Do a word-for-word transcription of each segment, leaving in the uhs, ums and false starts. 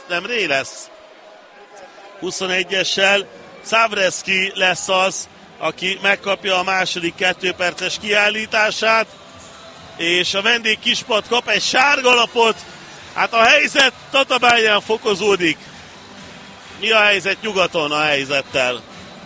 nem Ré lesz. huszonegyessel Szávreski lesz az, aki megkapja a második kettőperces kiállítását, és a vendég kispad kap egy sárgalapot. Hát a helyzet Tatabányán fokozódik. Mi a helyzet nyugaton a helyzettel?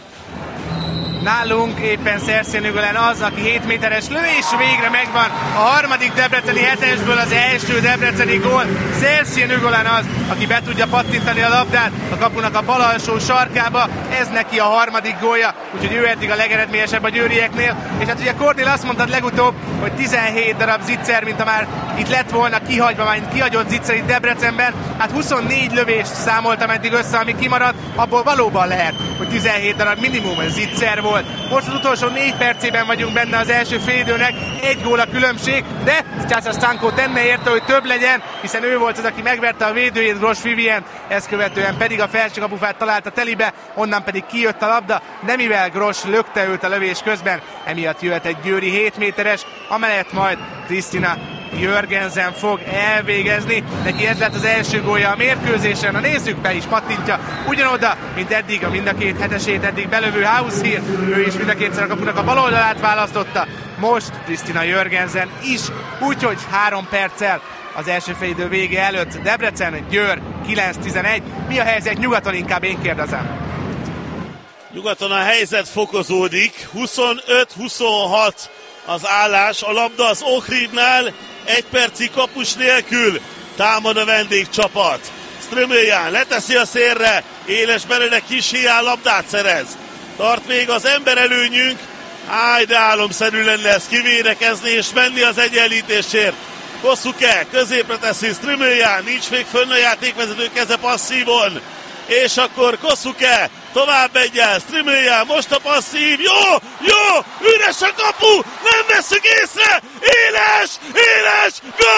Nálunk éppen Szerszén-Ugolán az, aki hét méteres lő, és végre megvan a harmadik debreceni hetesből az első debreceni gól. Szerszén-Ugolán az, aki be tudja pattintani a labdát a kapunak a bal alsó sarkába. Ez neki a harmadik gólja, úgyhogy ő eddig a legeredményesebb a győrieknél. És hát ugye Kornél azt mondtad legutóbb, hogy tizenhét darab zicser, mint a már itt lett volna kihagyva, már kihagyott zicser itt Debrecenben. Hát huszonnégy lövést számoltam eddig össze, ami kimaradt, abból valóban lehet, hogy tizenhét darab minimum zicser volt. Most az utolsó négy percében vagyunk benne az első félidőnek, egy gól a különbség, de Császár Stankó tenne érte, hogy több legyen, hiszen ő volt az, aki megverte a védőjét, Gros Vivien, ezt követően pedig a felső kapufát találta telibe, onnan pedig kijött a labda, de mivel Gros lökte őt a lövés közben, emiatt jöhet egy győri hét méteres, amelyet majd Krisztina Jörgensen fog elvégezni. Neki ez lett az első gólja a mérkőzésen. Na nézzük, be is pattintja ugyanoda, mint eddig, a mind a két hetesét eddig belövő Haushir. Ő is mind a kétszer a kapunak a bal oldalát választotta. Most Krisztina Jörgensen is, úgyhogy három perccel az első félidő vége előtt Debrecen, Győr kilenc tizenegy. Mi a helyzet nyugaton, inkább én kérdezem? Nyugaton a helyzet fokozódik, huszonöt huszonhat az állás, a labda az Ohridnál, egy perci kapus nélkül támad a vendégcsapat. Strömölján leteszi a szélre, éles belőle kis hiány, labdát szerez. Tart még az emberelőnyünk, áj, de álomszerű lenne ezt kivédekezni és menni az egyenlítésért. Kosszuke középre teszi, Strömölján, nincs még fönn a játékvezető keze passzívon. És akkor Kosszuke tovább megy el, Strömölján, most a passzív, jó, jó, üres a kapu, nem veszük észre, éles, éles,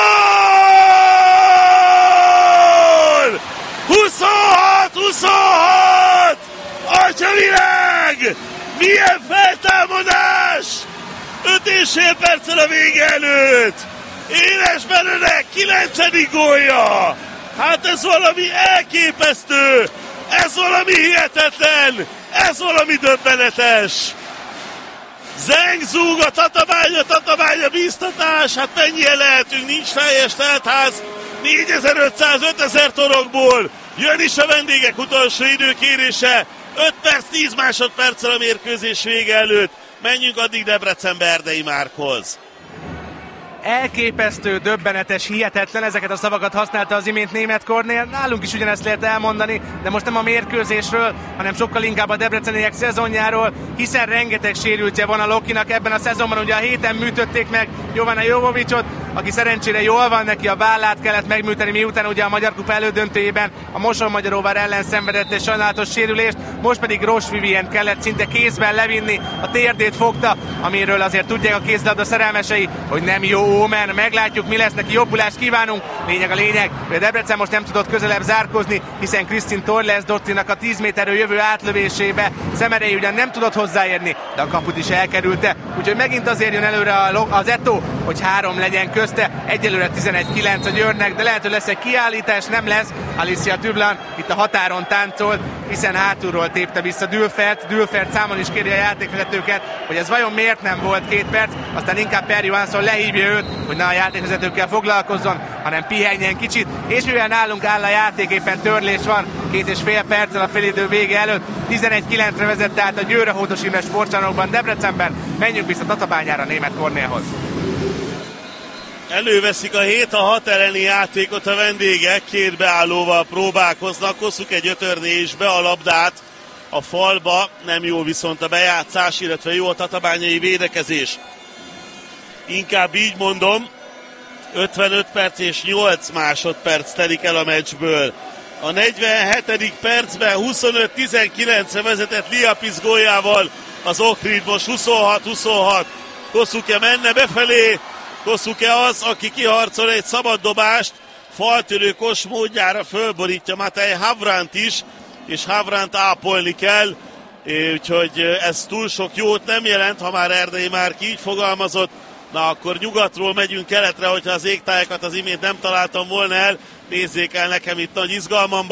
gól! huszonhat huszonhat! Atyavilág! Milyen feltámadás! öt és fél perccel a vége előtt! Éles belőle, kilencedik gólja! Hát ez valami elképesztő! Ez valami hihetetlen! Ez valami döbbenetes! Zengzúg a Tatabánya, Tatabánya bíztatás! Hát mennyien lehetünk, nincs teljes teltház! négyezer-ötszáz, ötezer torokból! Jön is a vendégek utolsó időkérése! öt perc, tíz másodperccel a mérkőzés vége előtt! Menjünk addig Debrecenbe Erdei Márkhoz! Elképesztő, döbbenetes, hihetetlen, ezeket a szavakat használta az imént Németh Kornél. Nálunk is ugyanezt lehet elmondani, de most nem a mérkőzésről, hanem sokkal inkább a debreceniek szezonjáról, hiszen rengeteg sérültje van a Lokinak ebben a szezonban. Ugye a héten műtötték meg Jovana Jovovicsot, aki szerencsére jól van, neki a vállát kellett megműteni, miután ugye a Magyar Kupa elődöntőjében a Mosonmagyaróvár ellen szenvedett egy sajnálatos sérülést, most pedig Gros Vivient kellett szinte kézben levinni, a térdét fogta, amiről azért tudják a kézilabda szerelmesei, hogy nem jó ómen. Meglátjuk, mi lesz, neki jobbulást kívánunk. Lényeg a lényeg, hogy a Debrecen most nem tudott közelebb zárkozni, hiszen Krisztin Torles Dottinak a tíz méterről jövő átlövésébe Szemerei ugyan nem tudott hozzáérni, de a kaput is elkerülte. Úgyhogy megint azért jön előre az Eto, hogy három legyen közte. Egyelőre tizenegy kilenc a Győrnek, de lehet, hogy lesz egy kiállítás, nem lesz. Alicia Tüblan itt a határon táncolt, hiszen hátulról tépte vissza Dülfert. Dülfert számon is kéri a játékvezetőket, hogy ez vajon miért nem volt két perc, aztán inkább Per Johansson lehívja őt, hogy ne a játékvezetőkkel foglalkozzon, hanem pihenjen kicsit, és mivel nálunk áll a játék, éppen törlés van, két és fél perccel a félidő vége előtt, tizenegy kilencre vezette át a Győr a Hódos Imre sportcsarnokban Debrecenben. Menjünk vissza Tatabányára Németh Kornélhoz. Előveszik a hét a hat elleni játékot a vendégek, két beállóval próbálkoznak, hosszuk egy ötörnés be a labdát a falba, nem jó viszont a bejátszás, illetve jó a tatabányai védekezés. Inkább így mondom, ötvenöt perc és nyolc másodperc telik el a meccsből. A negyvenhetedik percben huszonöt tizenkilencre vezetett Liapis góljával az Ohrid, most huszonhat huszonhat. Kosszuke menne befelé, Kosszuke az, aki kiharcol egy szabad dobást, faltörő kos módjára fölborítja Matej Havrant is, és Havrant ápolni kell, úgyhogy ez túl sok jót nem jelent, ha már Erdei Márk így fogalmazott. Na akkor nyugatról megyünk keletre, hogyha az égtájakat az imént nem találtam volna el, nézzék el nekem itt nagy izgalmam.